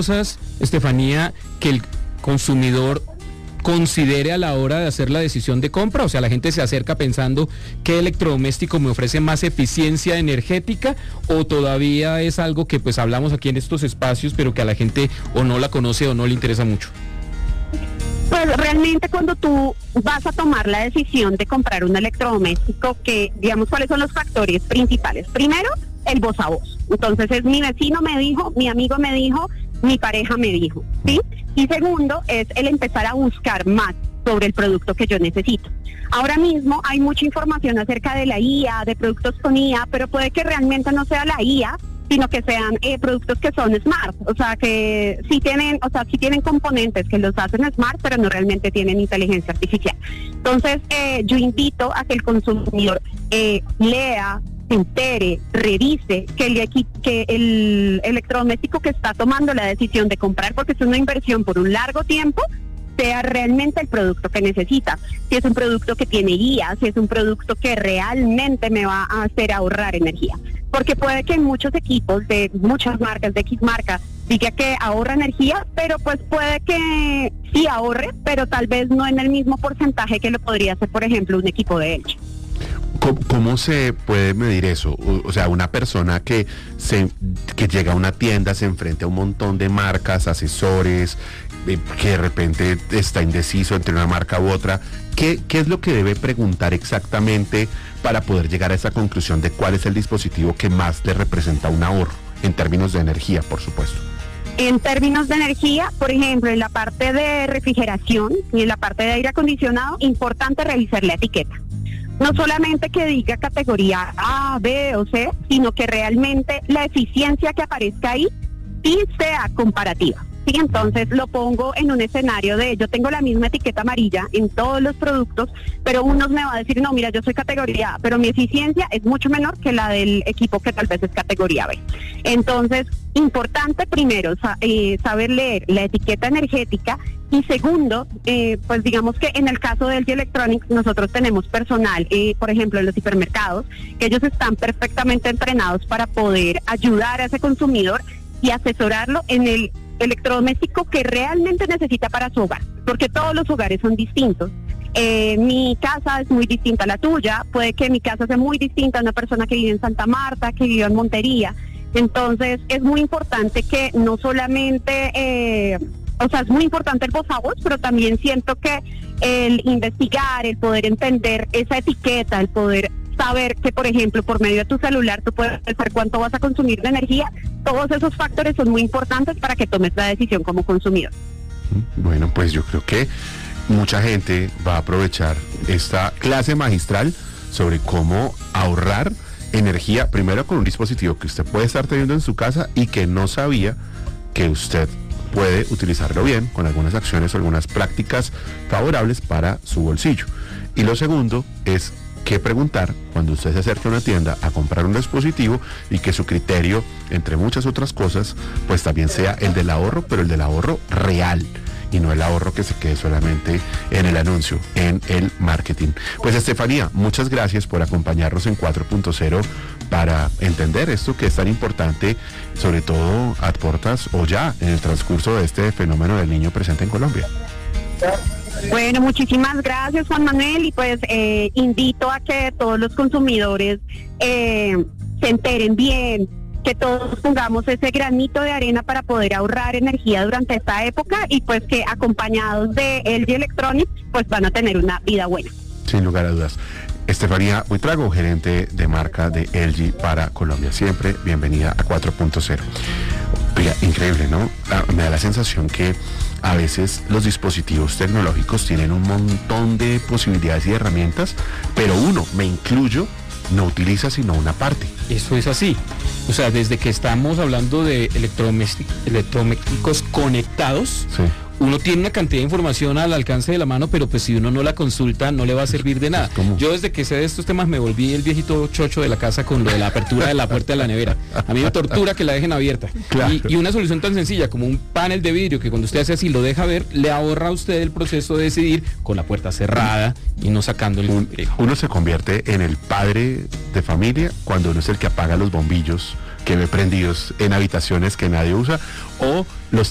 cosas, Estefanía, que el consumidor considere a la hora de hacer la decisión de compra? O sea, la gente se acerca pensando qué electrodoméstico me ofrece más eficiencia energética, o todavía es algo que pues hablamos aquí en estos espacios, pero que a la gente o no la conoce o no le interesa mucho. Pues realmente cuando tú vas a tomar la decisión de comprar un electrodoméstico, que digamos cuáles son los factores principales. Primero, el voz a voz. Entonces es mi vecino me dijo, mi amigo me dijo, mi pareja me dijo, ¿sí? Y segundo, es el empezar a buscar más sobre el producto que yo necesito. Ahora mismo hay mucha información acerca de la IA, de productos con IA, pero puede que realmente no sea la IA, sino que sean productos que son smart, o sea, que sí tienen componentes que los hacen smart, pero no realmente tienen inteligencia artificial. Entonces, yo invito a que el consumidor lea, se entere, revise que el electrodoméstico que está tomando la decisión de comprar, porque es una inversión por un largo tiempo, sea realmente el producto que necesita. Si es un producto que tiene guía, si es un producto que realmente me va a hacer ahorrar energía. Porque puede que en muchos equipos de muchas marcas, de X marca, diga que ahorra energía, pero pues puede que sí ahorre, pero tal vez no en el mismo porcentaje que lo podría hacer, por ejemplo, un equipo de LG. ¿Cómo se puede medir eso? O sea, una persona que llega a una tienda, se enfrenta a un montón de marcas, asesores, que de repente está indeciso entre una marca u otra, ¿qué es lo que debe preguntar exactamente para poder llegar a esa conclusión de cuál es el dispositivo que más le representa un ahorro, en términos de energía, por supuesto? En términos de energía, por ejemplo, en la parte de refrigeración y en la parte de aire acondicionado, importante revisar la etiqueta. No solamente que diga categoría A, B o C, sino que realmente la eficiencia que aparezca ahí sí sea comparativa. Sí, entonces lo pongo en un escenario de yo tengo la misma etiqueta amarilla en todos los productos, pero unos me va a decir, no, mira, yo soy categoría A, pero mi eficiencia es mucho menor que la del equipo que tal vez es categoría B. Entonces, importante primero saber leer la etiqueta energética, y segundo, pues digamos que en el caso de LG Electronics nosotros tenemos personal, por ejemplo en los hipermercados, que ellos están perfectamente entrenados para poder ayudar a ese consumidor y asesorarlo en el electrodoméstico que realmente necesita para su hogar, porque todos los hogares son distintos. Mi casa es muy distinta a la tuya, puede que mi casa sea muy distinta a una persona que vive en Santa Marta, que vive en Montería. Entonces es muy importante que no solamente, es muy importante el voz a voz, pero también siento que el investigar, el poder entender esa etiqueta, el poder saber que, por ejemplo, por medio de tu celular tú puedes saber cuánto vas a consumir de energía. Todos esos factores son muy importantes para que tomes la decisión como consumidor. Bueno, pues yo creo que mucha gente va a aprovechar esta clase magistral sobre cómo ahorrar energía, primero con un dispositivo que usted puede estar teniendo en su casa y que no sabía que usted puede utilizarlo bien, con algunas acciones o algunas prácticas favorables para su bolsillo. Y lo segundo es qué preguntar cuando usted se acerque a una tienda a comprar un dispositivo, y que su criterio, entre muchas otras cosas, pues también sea el del ahorro, pero el del ahorro real, y no el ahorro que se quede solamente en el anuncio, en el marketing. Pues Estefanía, muchas gracias por acompañarnos en 4.0 para entender esto que es tan importante, sobre todo a portas o ya en el transcurso de este fenómeno del niño presente en Colombia. Bueno, muchísimas gracias, Juan Manuel, y pues invito a que todos los consumidores se enteren bien, que todos pongamos ese granito de arena para poder ahorrar energía durante esta época, y pues que acompañados de LG Electronics pues van a tener una vida buena. Sin lugar a dudas. Estefanía Buitrago, gerente de marca de LG para Colombia. Siempre bienvenida a 4.0. Oiga, increíble, ¿no? Me da la sensación que a veces los dispositivos tecnológicos tienen un montón de posibilidades y herramientas, pero uno, me incluyo, no utiliza sino una parte. Eso es así. O sea, desde que estamos hablando de electrodomésticos conectados, sí, uno tiene una cantidad de información al alcance de la mano, pero pues si uno no la consulta no le va a servir de nada. Yo desde que sé de estos temas me volví el viejito chocho de la casa con lo de la apertura de la puerta de la nevera. A mí me tortura que la dejen abierta. Claro. Y una solución tan sencilla como un panel de vidrio que cuando usted hace así lo deja ver, le ahorra a usted el proceso de decidir con la puerta cerrada y no sacando el... Uno se convierte en el padre de familia cuando uno es el que apaga los bombillos que ve prendidos en habitaciones que nadie usa, o los